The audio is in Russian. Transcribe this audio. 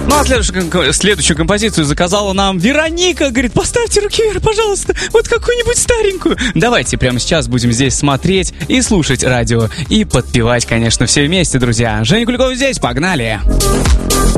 Ну а следующую композицию заказала нам Вероника. Говорит, поставьте руки вверх, пожалуйста, вот какую-нибудь старенькую. Давайте прямо сейчас будем здесь смотреть и слушать радио. И подпевать, конечно, все вместе, друзья. Женя Куликова здесь, погнали!